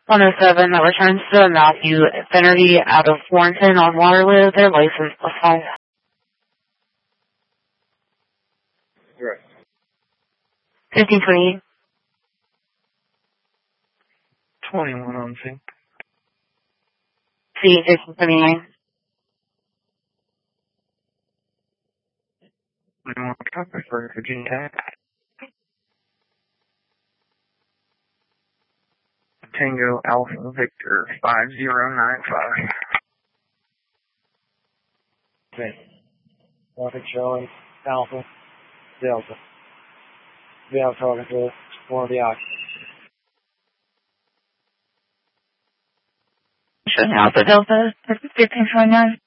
107 that returns to Matthew Finnerty out of Warrenton on Waterloo. Their license plus 5. Right. 1528. 21 on scene. C 1529. 21 copy for Virginia Tech. Tango Alpha Victor 5095. Okay. Traffic showing Alpha Delta. We have talking to one of the occupants. Showing Alpha Delta 1529.